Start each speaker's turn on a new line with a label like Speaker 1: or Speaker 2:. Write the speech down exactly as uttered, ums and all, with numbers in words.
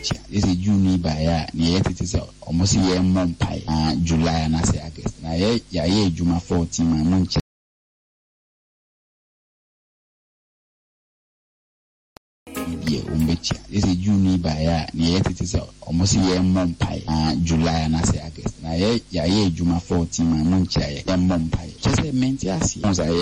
Speaker 1: chia this is June by ya near it is almost a year month uh July and I say August na ye ya ye Juma fourteen my month this is June by ya near it is almost a year month uh July and I say August na ye ya ye Juma fourteen my month ya month just a mental